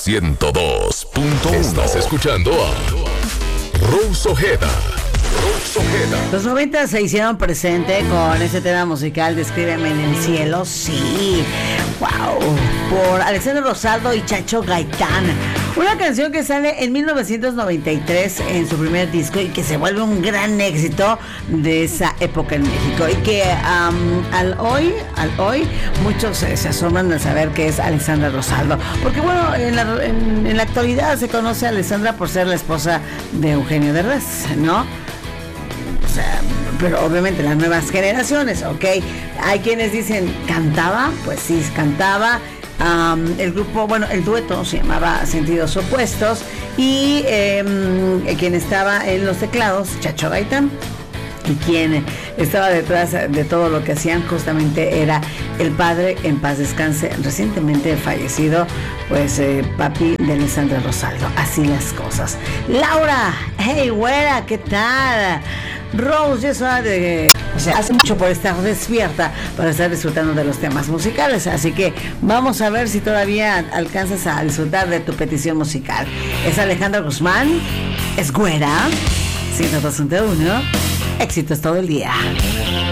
102.1. Estás escuchando a Rose Ojeda. Los 90 se hicieron presente con ese tema musical de Escríbeme en el cielo, sí, wow, por Alessandro Rosaldo y Chacho Gaitán. Una canción que sale en 1993 en su primer disco y que se vuelve un gran éxito de esa época en México. Y que al hoy muchos se asombran al saber que es Alessandra Rosaldo. Porque bueno, en la actualidad se conoce a Alessandra por ser la esposa de Eugenio Derbez, ¿no? O sea, pero obviamente las nuevas generaciones, ¿ok? Hay quienes dicen, ¿cantaba? Pues sí, cantaba. El grupo, bueno, el dueto se llamaba Sentidos Opuestos y quien estaba en los teclados, Chacho Gaitán, y quien estaba detrás de todo lo que hacían justamente era el padre, en paz descanse, recientemente fallecido, pues papi de Alessandra Rosaldo. Así las cosas. Laura, hey, güera, ¿qué tal? Rose, ya es hora de... O sea, hace mucho por estar despierta para estar disfrutando de los temas musicales, así que vamos a ver si todavía alcanzas a disfrutar de tu petición musical. Es Alejandra Guzmán, es güera, 102.1, éxitos todo el día.